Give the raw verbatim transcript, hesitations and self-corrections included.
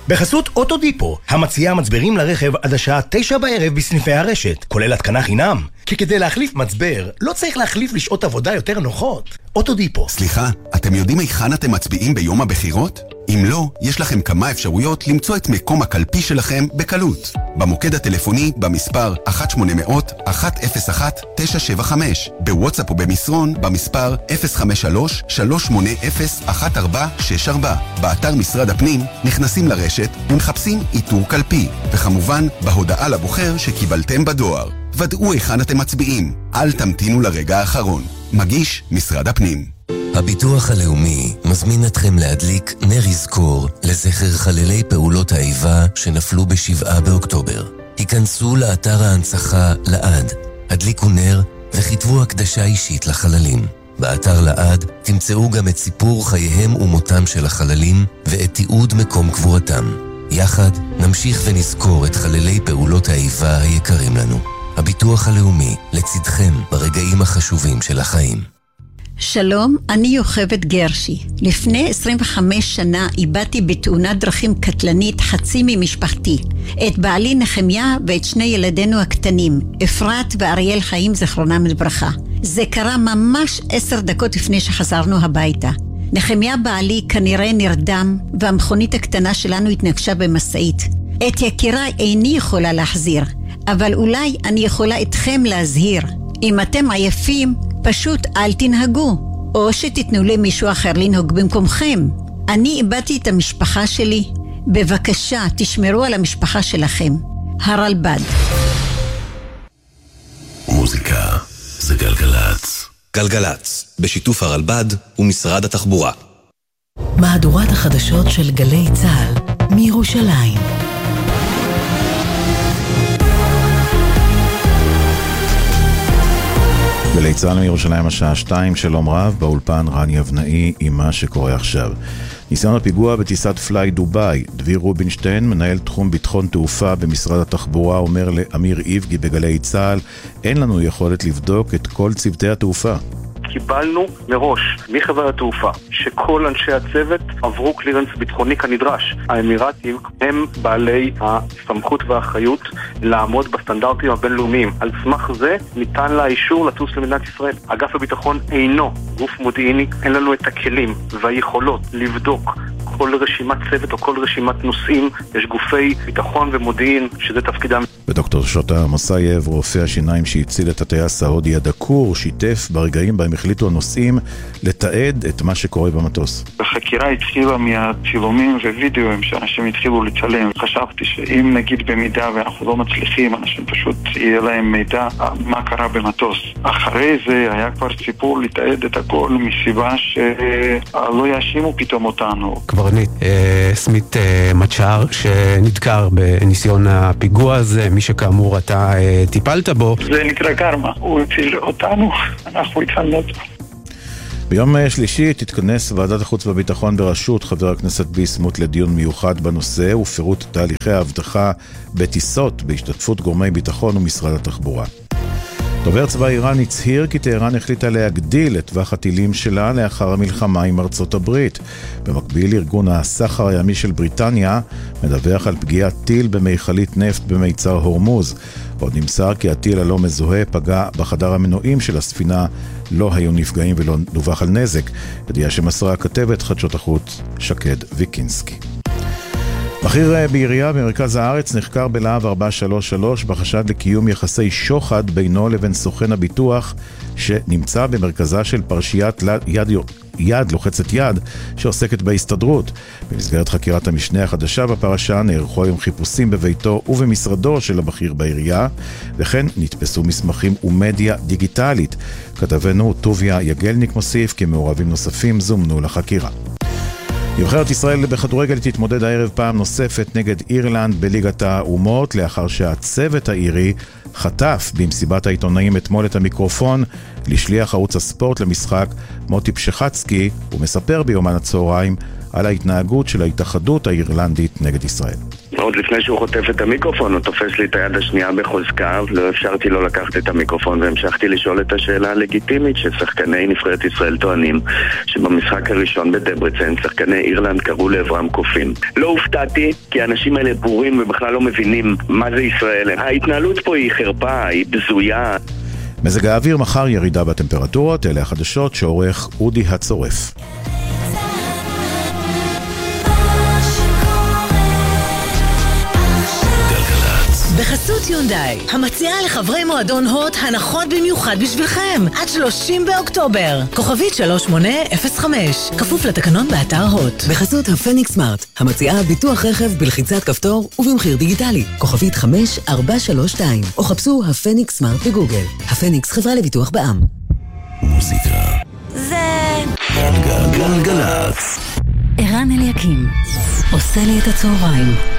בחסות אוטודיפו, המציעה מצברים לרכב עד השעה תשע בערב בסניפי הרשת, כולל התקנה חינם. כי כדי להחליף מצבר, לא צריך להחליף לשעות עבודה יותר נוחות. אוטודיפו. סליחה, אתם יודעים היכן אתם מצביעים ביום הבחירות? אם לא, יש לכם כמה אפשרויות למצוא את מקום הקלפי שלכם בקלות. במוקד הטלפוני במספר אחת שמונה אפס אפס אחת אפס אחת תשע שבע חמש, בוואטסאפ ובמסרון במספר אפס חמש שלוש שלוש שמונה אפס אחת ארבע שש ארבע. באתר משרד הפנים נכנסים לרשת ומחפשים איתור קלפי, וכמובן בהודעה לבוחר שקיבלתם בדואר. ודאו היכן אתם מצביעים, אל תמתינו לרגע האחרון. מגיש משרד הפנים. הביטוח הלאומי מזמין אתכם להדליק נר יזכור לזכר חללי פעולות האיבה שנפלו בשבעה באוקטובר. היכנסו לאתר ההנצחה לעד, הדליקו נר וכתבו הקדשה אישית לחללים. באתר לעד תמצאו גם את סיפור חייהם ומותם של החללים ואת תיעוד מקום קבורתם. יחד נמשיך ונזכור את חללי פעולות האיבה היקרים לנו. הביטוח הלאומי לצדכם ברגעים החשובים של החיים. שלום, אני יוכבד גרשי. לפני עשרים וחמש שנה איבדתי בתאונת דרכים קטלנית חצי ממשפחתי. את בעלי נחמיה ואת שני ילדינו הקטנים, אפרת ואריאל חיים זכרונם לברכה. זה קרה ממש עשר דקות לפני שחזרנו הביתה. נחמיה בעלי כנראה נרדם והמכונית הקטנה שלנו התנגשה במסעית. את יקיריי איני יכולה להחזיר, אבל אולי אני יכולה אתכם להזהיר. אם אתם עייפים, פשוט אל תנהגו, או שתתנו למישהו אחר לנהוג במקומכם. אני איבדתי את המשפחה שלי. בבקשה, תשמרו על המשפחה שלכם. הרלב"ד. מוזיקה זה גלגלץ. גלגלץ, בשיתוף הרלב"ד ומשרד התחבורה. מהדורת החדשות של גלי צה"ל מירושלים. גלי צה"ל מירושלים השעה שתיים, שלום רב, באולפן רן יבנאי עם מה שקורה עכשיו. ניסיון הפיגוע בטיסת פליי דוביי. דביר רובינשטיין, מנהל תחום ביטחון תעופה במשרד התחבורה, אומר לאמיר איבגי בגלי צה"ל, אין לנו יכולת לבדוק את כל צוותי התעופה. קיבלנו מראש מחברת התעופה שכל אנשי הצוות עברו קלירנס ביטחוני כנדרש. האמירתים הם בעלי הסמכות והאחריות לעמוד בסטנדרטים הבינלאומיים. על סמך זה ניתן לה אישור לטוס למדינת ישראל. אגף הביטחון אינו גוף מודיעיני, אין לנו את הכלים והיכולות לבדוק כל רשימת צוות או כל רשימת נושאים. יש גופי ביטחון ומודיעין שזה תפקידם. ודוקטור שוטה מסייב, רופא השיניים שהציל את הטייס ההודי הדקור, שיתף ברגעים בהם החליטו הנוסעים לתעד את מה שקורה במטוס. החקירה התחילה מהצילומים ווידאוים שאנשים התחילו לצלם. חשבתי שאם נגיד במידה ואנחנו לא מצליחים, אנשים פשוט יהיה להם מידע מה קרה במטוס. אחרי זה היה כבר סיפור לתעד את הכל מסיבה שלא יאשימו פתאום אותנו. קברניט סמית מצ'אר שנדקר בניסיון הפיגוע הזה, מי שכאמור אתה טיפלת בו. זה נקרא קרמה, הוא הציל אותנו, אנחנו התחלנו אותו. ביום שלישי תתכנס ועדת החוץ והביטחון בראשות חבר הכנסת ביסמוט לדיון מיוחד בנושא ופירוט תהליכי האבטחה בטיסות בהשתתפות גורמי ביטחון ומשרד התחבורה. דובר צבא איראן הצהיר כי טהרן החליטה להגדיל את טווח הטילים שלה לאחר המלחמה עם ארצות הברית. במקביל, ארגון הסחר הימי של בריטניה מדווח על פגיעת טיל במכלית נפט במיצר הורמוז. עוד נמסר כי הטיל הלא מזוהה פגע בחדר המנועים של הספינה, לא היו נפגעים ולא דווח על נזק. ידיעה שמסרה כתבת חדשות החוץ שקד ויקינסקי. בכיר בעירייה במרכז הארץ נחקר בלהב ארבע שלוש שלוש בחשד לקיום יחסי שוחד בינו לבין סוכן הביטוח שנמצא במרכזה של פרשיית יד, יד לוחצת יד שעוסקת בהסתדרות. במסגרת חקירת המשנה החדשה בפרשה נערכו היום חיפושים בביתו ובמשרדו של הבכיר בעירייה, וכן נתפסו מסמכים ומדיה דיגיטלית. כתבנו טוביה יגלניק מוסיף כי מעורבים נוספים זומנו לחקירה. נבחרת ישראל בכדורגל תתמודד הערב פעם נוספת נגד אירלנד בליגת האומות, לאחר שהצוות האירי חטף במסיבת העיתונאים אתמול את המיקרופון לשליח ערוץ הספורט למשחק מוטי פשחצקי, ומספר ביומן הצהריים על ההתנהגות של ההתאחדות האירלנדית נגד ישראל. לא עוד לפני שהוא חוטף את המיקרופון, הוא תופס לי את היד השנייה בחוזקה, לא אפשרתי לו לקחת את המיקרופון, והמשכתי לשאול את השאלה הלגיטימית ששחקני נבחרת ישראל טוענים שבמשחק הראשון בדברצן שחקני אירלנד קראו לעברם קופים. לא הופתעתי, כי האנשים האלה בורים ובכלל לא מבינים מה זה ישראל. ההתנהלות פה היא חרפה, היא בזויה. מזג האוויר, מחר ירידה בטמפרטורות, אלה החדשות שעורך אודי הצורף. בחסות יונדאי, המציעה לחברי מועדון הוט הנחות במיוחד בשבילכם, עד שלושים באוקטובר. כוכבית שלוש שמונה אפס חמש, כפוף לתקנון באתר הוט. בחסות הפניקס סמארט, המציעה ביטוח רכב בלחיצת כפתור ובמחיר דיגיטלי. כוכבית חמש ארבע שלוש שתיים, או חפשו הפניקס סמארט בגוגל. הפניקס חברה לביטוח בע"מ. מוזיקה זה גלגלצ. ערן אליקים עושה לי את הצהריים.